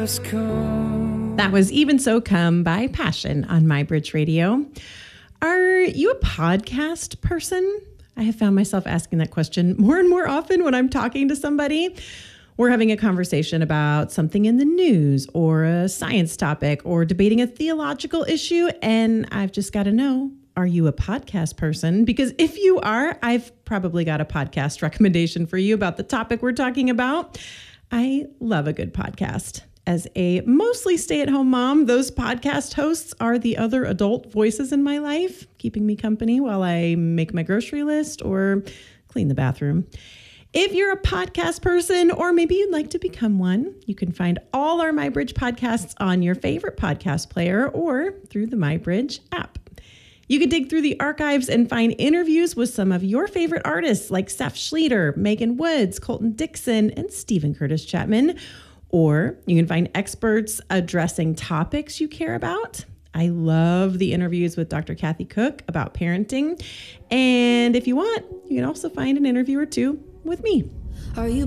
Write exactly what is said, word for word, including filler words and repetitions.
just come. That was Even So Come by Passion on MyBridge Radio. Are you a podcast person? I have found myself asking that question more and more often when I'm talking to somebody. We're having a conversation about something in the news or a science topic or debating a theological issue, and I've just got to know, are you a podcast person? Because if you are, I've probably got a podcast recommendation for you about the topic we're talking about. I love a good podcast. As a mostly stay-at-home mom, those podcast hosts are the other adult voices in my life, keeping me company while I make my grocery list or clean the bathroom. If you're a podcast person, or maybe you'd like to become one, you can find all our MyBridge podcasts on your favorite podcast player or through the MyBridge app. You can dig through the archives and find interviews with some of your favorite artists like Seth Schleter, Megan Woods, Colton Dixon, and Stephen Curtis Chapman. Or you can find experts addressing topics you care about. I love the interviews with Doctor Kathy Cook about parenting. And if you want, you can also find an interview or two with me. Are you